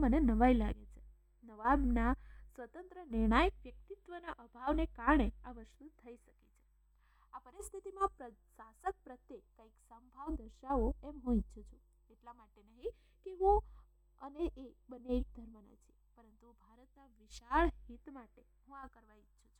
મને નવાઈ લાગે છે. નવાબના સ્વતંત્ર નિર્ણાયક વ્યક્તિત્વના અભાવને કારણે આ વસ્તુ થઈ શકી છે. આ પરિસ્થિતિમાં શાસક પ્રત્યે કંઈક સમભાવ દર્શાવો એમ હું ઈચ્છું છું. એટલા માટે નહીં કે હું અને એ બંને એક ધર્મના છે, પરંતુ ભારતના વિશાળ હિત માટે હું આ કરવા ઈચ્છું છું.